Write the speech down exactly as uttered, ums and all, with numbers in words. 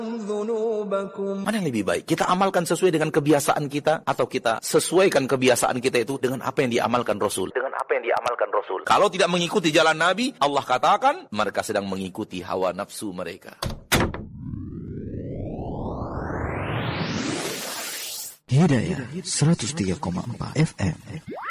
Mana yang lebih baik? Kita amalkan sesuai dengan kebiasaan kita, atau kita sesuaikan kebiasaan kita itu dengan apa yang diamalkan Rasul? Dengan apa yang diamalkan Rasul. Kalau tidak mengikuti jalan Nabi, Allah katakan mereka sedang mengikuti hawa nafsu mereka. Hidayah seratus tiga koma empat F M